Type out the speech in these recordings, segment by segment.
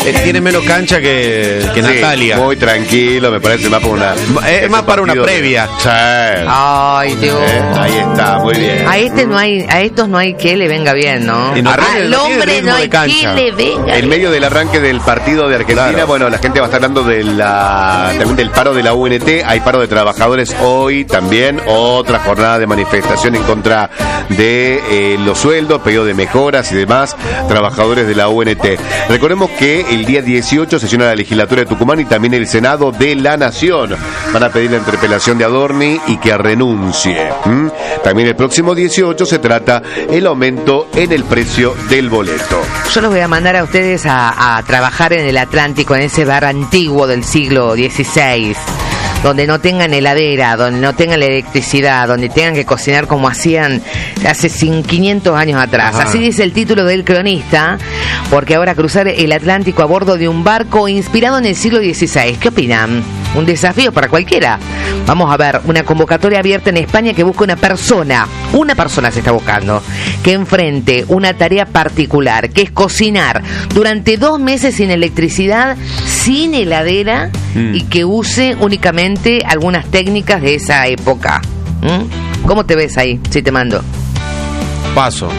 Tiene menos cancha que Natalia. Muy tranquilo, me parece más para una... Es más para una previa. Sí. Ay, Dios. Ahí está, muy bien. A estos no hay que le venga bien, ¿no? Al hombre no hay que le venga. En medio del arranque del partido de Argentina, claro. Bueno, la gente va a estar hablando también del paro de la UNT. Hay paro de trabajadores hoy también. Otra jornada de manifestación en contra de los sueldos, pedido de mejoras y demás. Trabajadores de la UNT. Recordemos que el día 18 sesiona la legislatura de Tucumán y también el Senado de la Nación. Van a pedir la interpelación de Adorni y que renuncie. También el próximo 18 se trata el aumento en el precio del boleto. Yo los voy a mandar a ustedes a trabajar en el Atlántico, en ese bar antiguo del siglo XVI, donde no tengan heladera, donde no tengan la electricidad, donde tengan que cocinar como hacían hace 500 años atrás. Ajá. Así dice el título del cronista, porque ahora cruzar el Atlántico a bordo de un barco inspirado en el siglo XVI. ¿Qué opinan? Un desafío para cualquiera. Vamos a ver, una convocatoria abierta en España que busca una persona se está buscando, que enfrente una tarea particular, que es cocinar durante 2 meses sin electricidad, sin heladera y que use únicamente algunas técnicas de esa época. ¿Cómo te ves ahí, si te mando? Paso.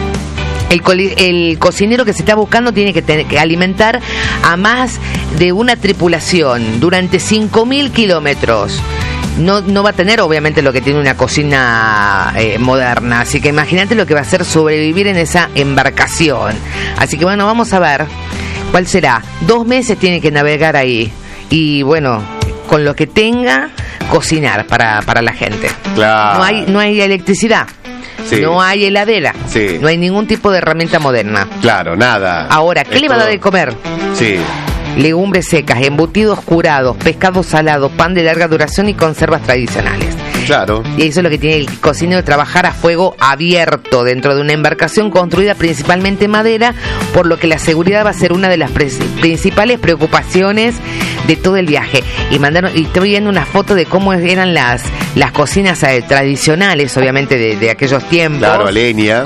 El cocinero que se está buscando tiene que alimentar a más de una tripulación durante 5.000 kilómetros. No va a tener obviamente lo que tiene una cocina moderna, así que imagínate lo que va a ser sobrevivir en esa embarcación. Así que bueno, vamos a ver cuál será. 2 meses tiene que navegar ahí y bueno, con lo que tenga, cocinar para la gente. Claro. No hay electricidad. Sí. No hay heladera, sí. No hay ningún tipo de herramienta moderna. Claro, nada. Ahora, ¿qué le va a dar de comer? Sí. Legumbres secas, embutidos curados, pescado salado, pan de larga duración y conservas tradicionales. Claro. Y eso es lo que tiene el cocinero, trabajar a fuego abierto dentro de una embarcación construida principalmente en madera, por lo que la seguridad va a ser una de las principales preocupaciones de todo el viaje. Y estoy viendo una foto de cómo eran las cocinas tradicionales, obviamente de aquellos tiempos. Claro, a leña.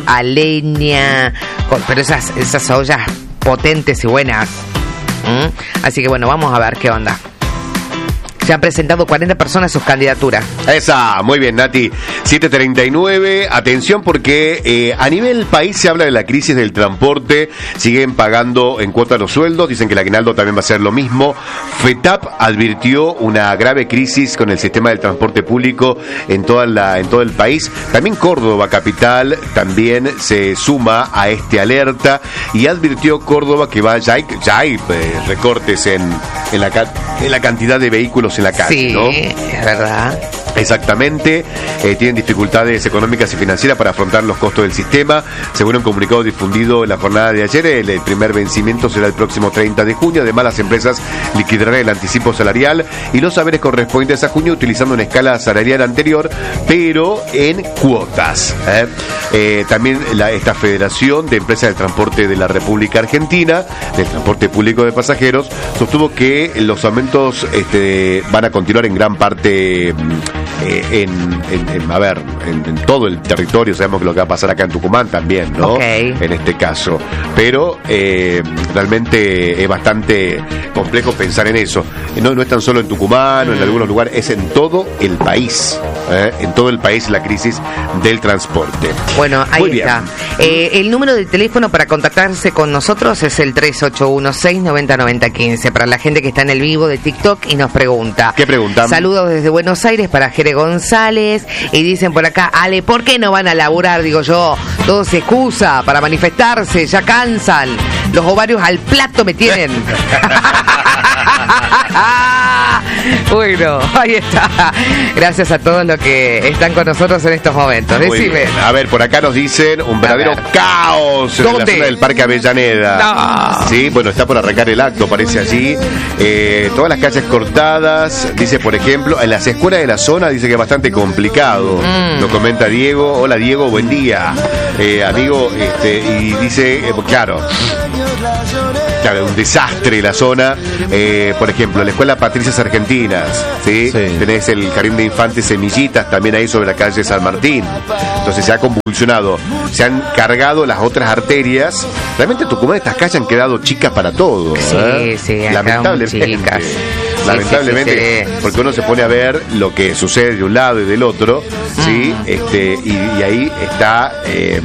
Pero esas ollas potentes y buenas. Así que bueno, vamos a ver qué onda. Se han presentado 40 personas sus candidaturas. Esa, muy bien, Nati. 7:39, atención porque a nivel país se habla de la crisis del transporte, siguen pagando en cuota los sueldos, dicen que el aguinaldo también va a ser lo mismo. FETAP advirtió una grave crisis con el sistema del transporte público en todo el país. También Córdoba capital también se suma a este alerta y advirtió Córdoba que ya hay recortes en la cantidad de vehículos en la calle, sí, ¿no? Es verdad. Exactamente, tienen dificultades económicas y financieras para afrontar los costos del sistema. Según un comunicado difundido en la jornada de ayer, el primer vencimiento será el próximo 30 de junio. Además, las empresas liquidarán el anticipo salarial y los saberes correspondientes a junio utilizando una escala salarial anterior, pero en cuotas. También esta Federación de Empresas de Transporte de la República Argentina, del transporte público de pasajeros, sostuvo que los aumentos van a continuar en gran parte en todo el territorio. Sabemos que lo que va a pasar acá en Tucumán también, ¿no? Okay. En este caso. Pero realmente es bastante complejo pensar en eso. No es tan solo en Tucumán o en algunos lugares, es en todo el país. En todo el país la crisis del transporte. Bueno, ahí muy está. Bien. El número de teléfono para contactarse con nosotros es el 3816-909015. Para la gente que está en el vivo de TikTok y nos pregunta. ¿Qué preguntan? Saludos desde Buenos Aires para Jere González. Y dicen por acá, Ale, ¿por qué no van a laburar? Digo yo, todo se excusa para manifestarse, ya cansan. Los ovarios al plato me tienen. Bueno, ahí está. Gracias a todos los que están con nosotros en estos momentos. Muy Decime. bien. A ver, por acá nos dicen un verdadero caos en la zona del Parque Avellaneda. No. Sí, bueno, está por arrancar el acto, parece allí. Todas las calles cortadas, dice, por ejemplo, en las escuelas de la zona dice que es bastante complicado. Lo comenta Diego. Hola Diego, buen día. Amigo, y dice, claro. claro, un desastre la zona. Por ejemplo, la escuela Patricias Argentinas, ¿sí? Tenés el jardín de infantes Semillitas también ahí sobre la calle San Martín. Entonces se ha convulsionado, se han cargado las otras arterias. Realmente Tucumán, estas calles han quedado chicas para todo. Sí, lamentablemente. Lamentablemente, porque uno se pone a ver lo que sucede de un lado y del otro, ¿sí? Y ahí está,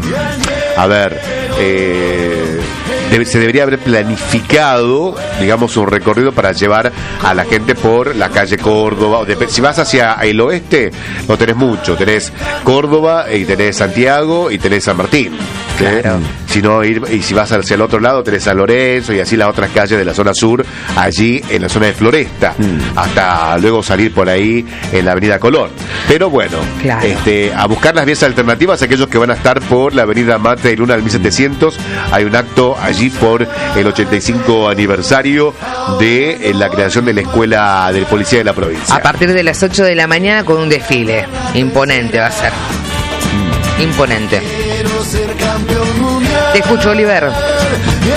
se debería haber planificado, digamos, un recorrido para llevar a la gente por la calle Córdoba. Si vas hacia el oeste, no tenés mucho. Tenés Córdoba y tenés Santiago y tenés San Martín. Claro. Y si vas hacia el otro lado, tenés San Lorenzo y así las otras calles de la zona sur, allí en la zona de Floresta, hasta luego salir por ahí en la avenida Colón. Pero bueno, claro, a buscar las vías alternativas, aquellos que van a estar por la avenida Mate y Luna del 1700, hay un acto allí por el 85 aniversario de la creación de la Escuela de Policía de la provincia. A partir de las 8 de la mañana con un desfile. Imponente va a ser. Imponente. Te escucho, Oliver.